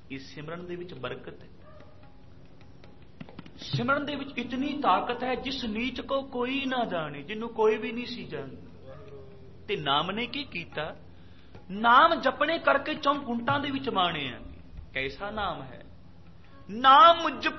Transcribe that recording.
ਇਸ ਸਿਮਰਨ ਦੇ ਵਿੱਚ ਬਰਕਤ ਹੈ। ਸਿਮਰਨ ਦੇ ਵਿੱਚ ਇਤਨੀ ਤਾਕਤ ਹੈ, ਜਿਸ ਨੀਚ ਕੋ ਕੋਈ ਨਾ ਜਾਣੇ, ਜਿਹਨੂੰ ਕੋਈ ਵੀ ਨਹੀਂ ਸੀ ਜਾਣਦਾ। ਤੇ ਨਾਮ ਨੇ ਕੀ ਕੀਤਾ? ਨਾਮ ਜਪਣੇ ਕਰਕੇ ਚੌਂਕੁੰਟਾਂ ਦੇ ਵਿੱਚ ਮਾਣੇ ਆ। ਕੈਸਾ ਨਾਮ ਹੈ? ਨਾਮ ਮੁਝ